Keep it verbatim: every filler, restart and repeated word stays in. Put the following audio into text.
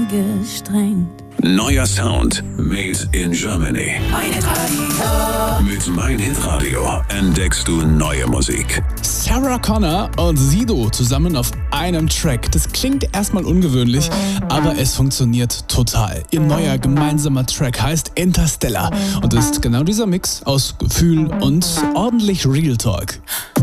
angestrengt. Neuer Sound made in Germany. Mein Hitradio. Mit Mein Hitradio entdeckst du neue Musik. Sarah Connor und Sido zusammen auf einem Track. Das klingt erstmal ungewöhnlich, aber es funktioniert total. Ihr neuer gemeinsamer Track heißt Interstellar und ist genau dieser Mix aus Gefühl und ordentlich Real Talk.